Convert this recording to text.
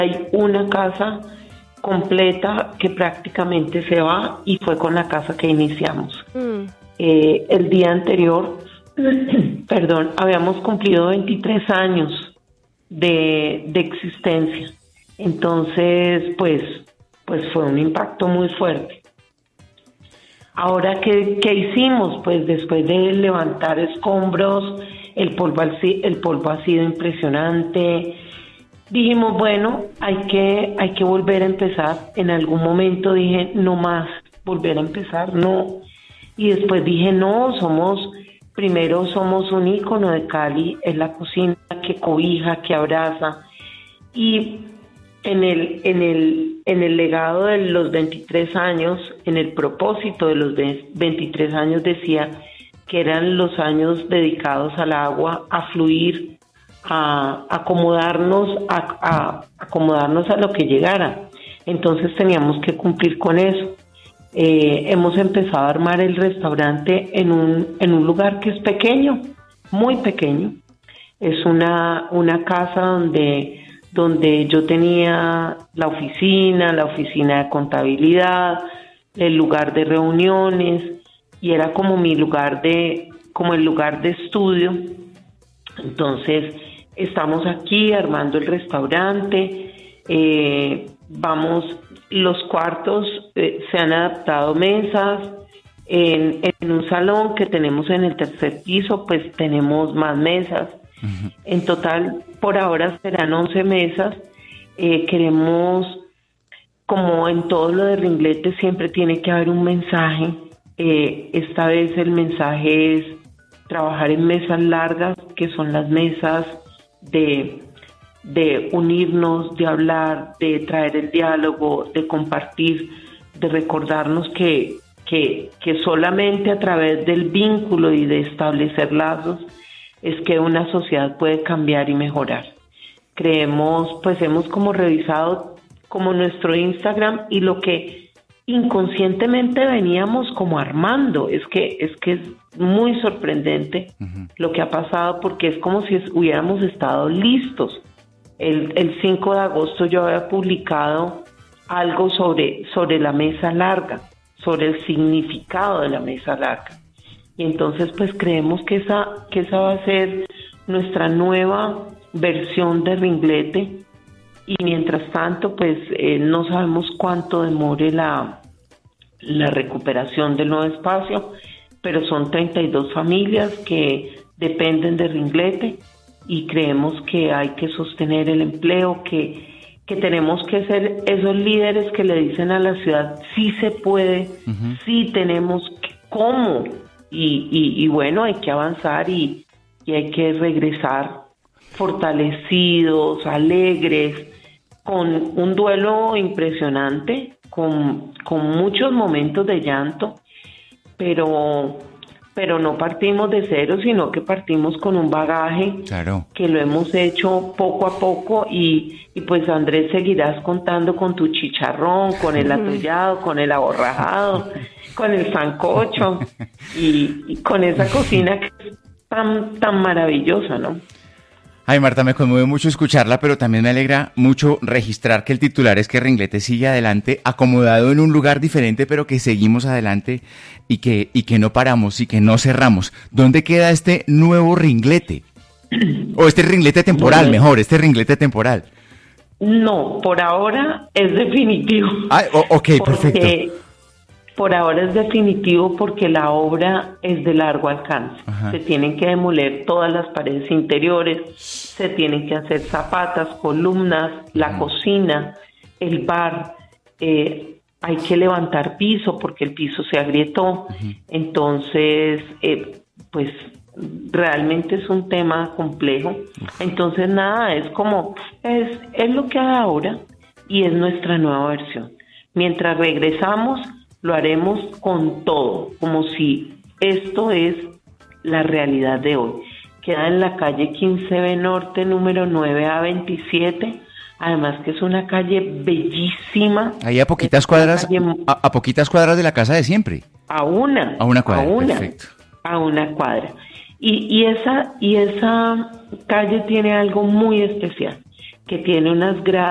hay una casa completa que prácticamente se va y fue con la casa que iniciamos. El día anterior, perdón, habíamos cumplido 23 años de existencia. Entonces, pues fue un impacto muy fuerte. Ahora, ¿qué hicimos? Pues después de levantar escombros, el polvo ha sido impresionante. Dijimos, bueno, hay que volver a empezar. En algún momento dije, no más, volver a empezar, no. Y después dije, no, primero somos un ícono de Cali, es la cocina que cobija, que abraza. Y en el legado de los 23 años, en el propósito de los 23 años decía que eran los años dedicados al agua, a fluir, a acomodarnos a lo que llegara. Entonces teníamos que cumplir con eso. Hemos empezado a armar el restaurante en un lugar que es pequeño, muy pequeño. Es una casa donde yo tenía la oficina de contabilidad, el lugar de reuniones, y era como el lugar de estudio. Entonces, estamos aquí armando el restaurante, los cuartos, se han adaptado mesas, en un salón que tenemos en el tercer piso, pues tenemos más mesas. Uh-huh. En total, por ahora serán 11 mesas. Queremos, como en todo lo de Ringlete, siempre tiene que haber un mensaje. Esta vez el mensaje es trabajar en mesas largas, que son las mesas de unirnos, de hablar, de traer el diálogo, de compartir, de recordarnos que solamente a través del vínculo y de establecer lazos es que una sociedad puede cambiar y mejorar. Creemos, pues hemos como revisado como nuestro Instagram y lo que inconscientemente veníamos como armando, es que es muy sorprendente. Uh-huh. Lo que ha pasado, porque es como si hubiéramos estado listos. El 5 de agosto yo había publicado algo sobre la mesa larga, sobre el significado de la mesa larga. Y entonces pues creemos que esa va a ser nuestra nueva versión de Ringlete. Y mientras tanto pues no sabemos cuánto demore la recuperación del nuevo espacio, pero son 32 familias que dependen de Ringlete y creemos que hay que sostener el empleo, que tenemos que ser esos líderes que le dicen a la ciudad, sí se puede, uh-huh, sí tenemos cómo, y bueno, hay que avanzar y hay que regresar fortalecidos, alegres, con un duelo impresionante, con muchos momentos de llanto, pero no partimos de cero, sino que partimos con un bagaje. Claro, que lo hemos hecho poco a poco y pues Andrés, seguirás contando con tu chicharrón, con el atollado, con el aborrajado, con el sancocho y con esa cocina que es tan maravillosa, ¿no? Ay, Marta, me conmueve mucho escucharla, pero también me alegra mucho registrar que el titular es que Ringlete sigue adelante, acomodado en un lugar diferente, pero que seguimos adelante y que no paramos y que no cerramos. ¿Dónde queda este nuevo Ringlete? O este Ringlete temporal, este Ringlete temporal. No, por ahora es definitivo. Ah, ok, perfecto. Por ahora es definitivo porque la obra es de largo alcance. Ajá. Se tienen que demoler todas las paredes interiores, se tienen que hacer zapatas, columnas, la cocina, el bar. Hay que levantar piso porque el piso se agrietó. Entonces, pues realmente es un tema complejo. Entonces, nada, es lo que hay ahora y es nuestra nueva versión. Mientras regresamos, lo haremos con todo, como si esto es la realidad de hoy. Queda en la calle 15B Norte, número 9A27, además que es una calle bellísima. Ahí a poquitas cuadras, a poquitas cuadras de la casa de siempre. A una cuadra, perfecto. A una cuadra. Y esa calle tiene algo muy especial, que tiene unas gradas